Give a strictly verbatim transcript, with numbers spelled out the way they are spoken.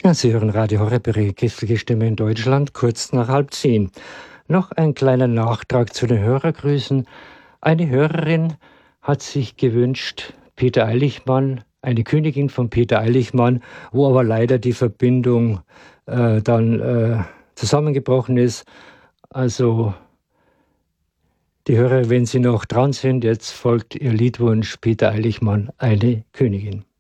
Ja, Sie hören Radio Horeb, Ihre christliche Stimme in Deutschland, kurz nach halb zehn. Noch ein kleiner Nachtrag zu den Hörergrüßen. Eine Hörerin hat sich gewünscht, Peter Eiligmann, eine Königin von Peter Eiligmann, wo aber leider die Verbindung äh, dann äh, zusammengebrochen ist. Also die Hörer, wenn Sie noch dran sind, jetzt folgt Ihr Liedwunsch Peter Eiligmann, eine Königin.